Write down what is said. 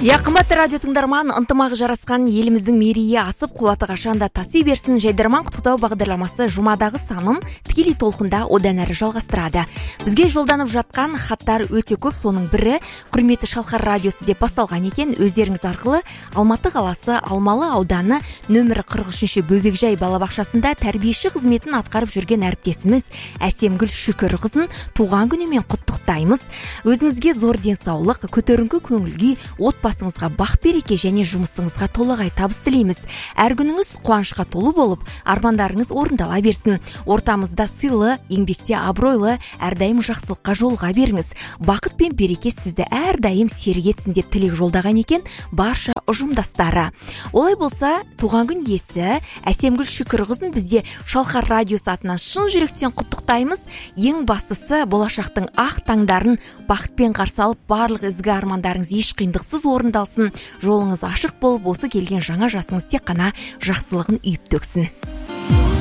Қымбатты радио тыңдарман, ынтымағы жарасқан еліміздің мерейі асып, қуаты қашанда таси берсін. Жайдарман құттықтау бағдарламасы жұмадағы санын тікелей толқында одан әрі жалғастырады. Бізге жолданып жатқан хаттар өте көп, соның бірі құрметті Шалқар радиосы деп басталған екен. Өздеріңіз арқылы Алматы қаласы Алмалы ауданы нөмірі 43-ші Бөбекжай балабақшасында тәрбиеші қызметін атқарып жүрген әріптесіміз Әсемгүл Шүкірқызын туған күнімен құттықтаймыз. Өзіңізге зор денсаулық, көтеріңкі көңілге, отбасыңызға бақ-береке және жұмысыңызға толағай табыс тілейміз. Әр күніңіз қуанышқа толы болып, армандарыңыз орындала берсін. Ортамызда сыйлы, еңбекте абыройлы, әрдайым жақсылыққа жолға беріңіз. Бақыт пен береке сізді әрдайым серік етсін деп тілек жолдаған екен барша ұжымдастары. Олай болса, туған күн иесі Әсемгүл Шүкірқызын бізде Шалқар радиосы атынан шын жүректен құттықтаймыз. Ең бастысы, болашақтың ақ таңдарын бақытпен қарсы алып, барлық ізгі армандарыңыз еш қиындықсыз орындалсын. Жолыңыз ашық болып, осы келген жаңа жасыңыз тек қана жақсылығын үйіп төксін.